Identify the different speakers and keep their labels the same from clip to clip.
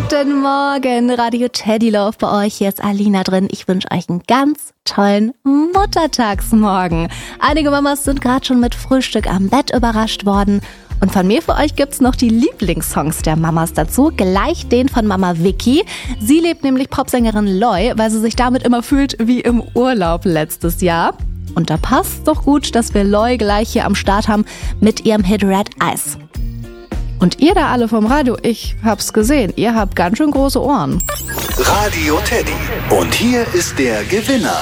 Speaker 1: Guten Morgen, Radio Teddy Love bei euch. Hier ist Alina drin. Ich wünsche euch einen ganz tollen Muttertagsmorgen. Einige Mamas sind gerade schon mit Frühstück am Bett überrascht worden. Und von mir für euch gibt's noch die Lieblingssongs der Mamas dazu. Gleich den von Mama Vicky. Sie lebt nämlich Popsängerin Loi, weil sie sich damit immer fühlt wie im Urlaub letztes Jahr. Und da passt doch gut, dass wir Loi gleich hier am Start haben mit ihrem Hit Red Eyes. Und ihr da alle vom Radio, ich hab's gesehen, ihr habt ganz schön große Ohren.
Speaker 2: Radio Teddy. Und hier ist der Gewinner.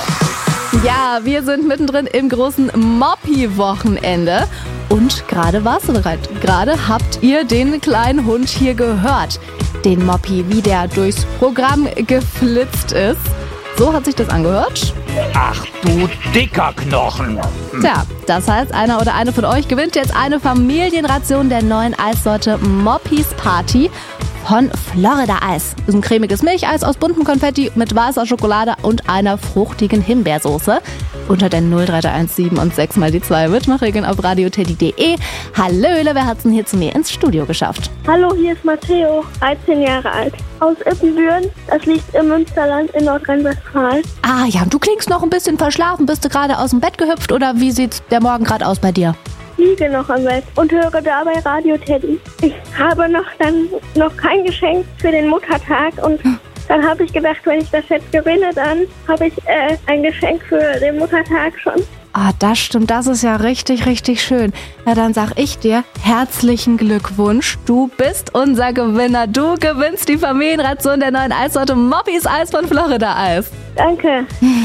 Speaker 1: Ja, wir sind mittendrin im großen Moppy-Wochenende. Und gerade war's soweit. Gerade habt ihr den kleinen Hund hier gehört. Den Moppy, wie der durchs Programm geflitzt ist. So hat sich das angehört.
Speaker 3: Ach du dicker Knochen.
Speaker 1: Tja, das heißt, einer oder eine von euch gewinnt jetzt eine Familienration der neuen Eissorte Moppy's Party von Florida Eis. Das ist ein cremiges Milcheis aus buntem Konfetti mit weißer Schokolade und einer fruchtigen Himbeersoße. Unter der 0317 und 6 mal die 2 Mitmachregeln auf radioteddy.de. Hallöle, wer hat's denn hier zu mir ins Studio geschafft?
Speaker 4: Hallo, hier ist Matteo, 13 Jahre alt, aus Ippenbüren. Das liegt im Münsterland in Nordrhein-Westfalen.
Speaker 1: Ah ja, du klingst noch ein bisschen verschlafen. Bist du gerade aus dem Bett gehüpft oder wie sieht der Morgen gerade aus bei dir?
Speaker 4: Ich liege noch am Bett und höre dabei Radio Teddy. Ich habe noch kein Geschenk für den Muttertag und dann habe ich gedacht, wenn ich das jetzt gewinne, dann habe ich ein Geschenk für den Muttertag schon.
Speaker 1: Ah, das stimmt, das ist ja richtig, richtig schön. Na, dann sag ich dir herzlichen Glückwunsch. Du bist unser Gewinner. Du gewinnst die Familienration der neuen Eissorte Moppy's Eis von Florida Eis.
Speaker 4: Danke.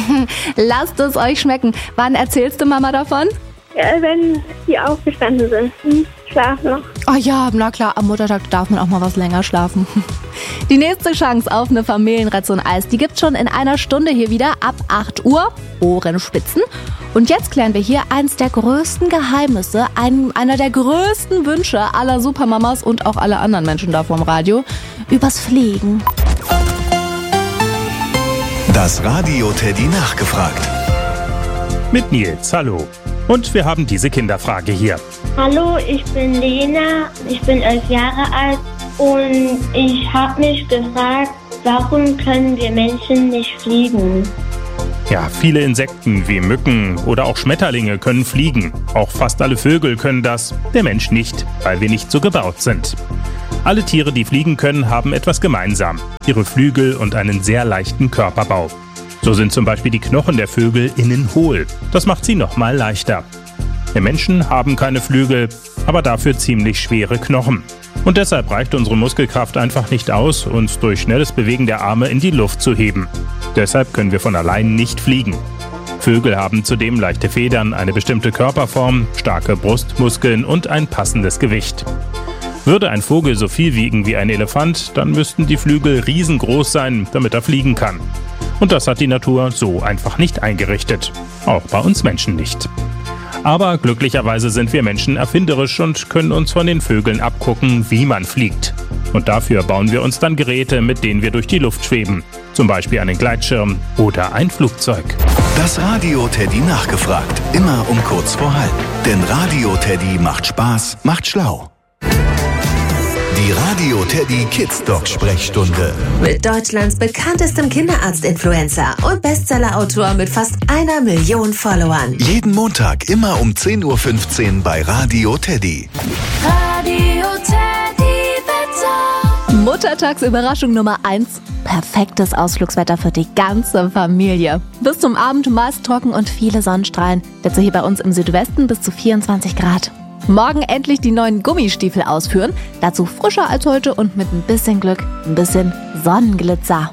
Speaker 1: Lasst es euch schmecken. Wann erzählst du Mama davon?
Speaker 4: Ja, wenn die aufgestanden sind. Schlafen noch.
Speaker 1: Oh ja, na klar, am Muttertag darf man auch mal was länger schlafen. Die nächste Chance auf eine Familienration Eis, die gibt's schon in einer Stunde hier wieder ab 8 Uhr. Ohrenspitzen. Und jetzt klären wir hier eins der größten Geheimnisse, einer der größten Wünsche aller Supermamas und auch aller anderen Menschen da vorm Radio, übers Fliegen.
Speaker 2: Das Radio Teddy nachgefragt.
Speaker 3: Mit Nils, hallo. Und wir haben diese Kinderfrage hier.
Speaker 5: Hallo, ich bin Lena, ich bin 11 Jahre alt und ich habe mich gefragt, warum können wir Menschen nicht fliegen?
Speaker 3: Ja, viele Insekten wie Mücken oder auch Schmetterlinge können fliegen. Auch fast alle Vögel können das, der Mensch nicht, weil wir nicht so gebaut sind. Alle Tiere, die fliegen können, haben etwas gemeinsam: ihre Flügel und einen sehr leichten Körperbau. So sind zum Beispiel die Knochen der Vögel innen hohl. Das macht sie nochmal leichter. Wir Menschen haben keine Flügel, aber dafür ziemlich schwere Knochen. Und deshalb reicht unsere Muskelkraft einfach nicht aus, uns durch schnelles Bewegen der Arme in die Luft zu heben. Deshalb können wir von allein nicht fliegen. Vögel haben zudem leichte Federn, eine bestimmte Körperform, starke Brustmuskeln und ein passendes Gewicht. Würde ein Vogel so viel wiegen wie ein Elefant, dann müssten die Flügel riesengroß sein, damit er fliegen kann. Und das hat die Natur so einfach nicht eingerichtet. Auch bei uns Menschen nicht. Aber glücklicherweise sind wir Menschen erfinderisch und können uns von den Vögeln abgucken, wie man fliegt. Und dafür bauen wir uns dann Geräte, mit denen wir durch die Luft schweben. Zum Beispiel einen Gleitschirm oder ein Flugzeug.
Speaker 2: Das Radio Teddy nachgefragt. Immer um kurz vor halb. Denn Radio Teddy macht Spaß, macht schlau. Die Radio Teddy Kids Dog Sprechstunde.
Speaker 6: Mit Deutschlands bekanntestem Kinderarzt-Influencer und Bestseller-Autor mit fast 1 Million Followern.
Speaker 2: Jeden Montag immer um 10.15 Uhr bei Radio Teddy.
Speaker 1: Radio Teddy Wetter. Muttertagsüberraschung Nummer 1. Perfektes Ausflugswetter für die ganze Familie. Bis zum Abend meist trocken und viele Sonnenstrahlen. Dazu hier bei uns im Südwesten bis zu 24 Grad. Morgen endlich die neuen Gummistiefel ausführen. Dazu frischer als heute und mit ein bisschen Glück ein bisschen Sonnenglitzer.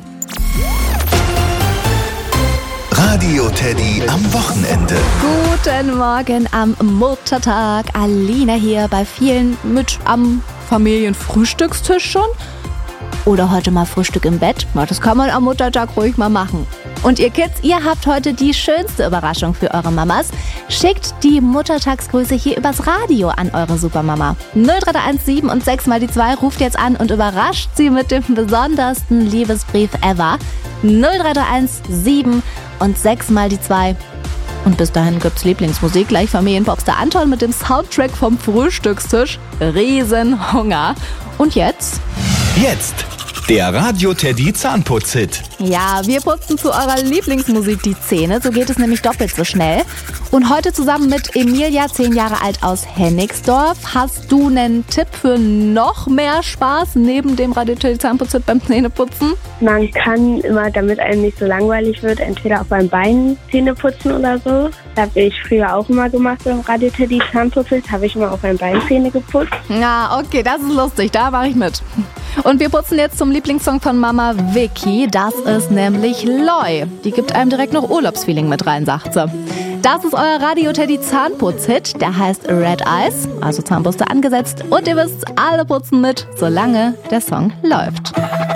Speaker 2: Radio Teddy am Wochenende.
Speaker 1: Guten Morgen am Muttertag. Alina hier, bei vielen mit am Familienfrühstückstisch schon. Oder heute mal Frühstück im Bett. Na, das kann man am Muttertag ruhig mal machen. Und ihr Kids, ihr habt heute die schönste Überraschung für eure Mamas. Schickt die Muttertagsgrüße hier übers Radio an eure Supermama. 0317 und 6 mal die 2 ruft jetzt an und überrascht sie mit dem besondersten Liebesbrief ever. 0317 und 6 mal die 2. Und bis dahin gibt's Lieblingsmusik, gleich Familienpopstar Anton mit dem Soundtrack vom Frühstückstisch. Riesenhunger. Und jetzt?
Speaker 2: Der Radio Teddy Zahnputz-Hit.
Speaker 1: Ja, wir putzen zu eurer Lieblingsmusik die Zähne, so geht es nämlich doppelt so schnell. Und heute zusammen mit Emilia, 10 Jahre alt aus Hennigsdorf, hast du einen Tipp für noch mehr Spaß neben dem Radio Teddy Zahnputz-Hit beim Zähneputzen?
Speaker 4: Man kann immer, damit einem nicht so langweilig wird, entweder auf beim Bein Zähne putzen oder so. Das habe ich früher auch immer gemacht beim Radio Teddy Zahnputz-Hit, habe ich immer auf beim Bein Zähne geputzt.
Speaker 1: Ja, okay, das ist lustig, da mache ich mit. Und wir putzen jetzt zum Lieblingssong von Mama Vicky, das ist nämlich Loi. Die gibt einem direkt noch Urlaubsfeeling mit rein, sagt sie. Das ist euer Radio Teddy Zahnputz-Hit, der heißt Red Eyes, also Zahnbürste angesetzt. Und ihr wisst, alle putzen mit, solange der Song läuft.